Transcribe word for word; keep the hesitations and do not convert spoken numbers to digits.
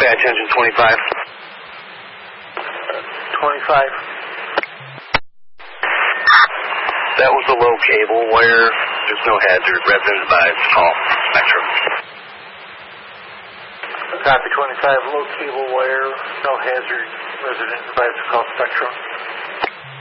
Pay attention, twenty-five. twenty-five. That was a low cable wire. There's no hazard. Resident advised. Call Spectrum. Copy twenty-five. Low cable wire. No hazard. Resident advised to call Spectrum.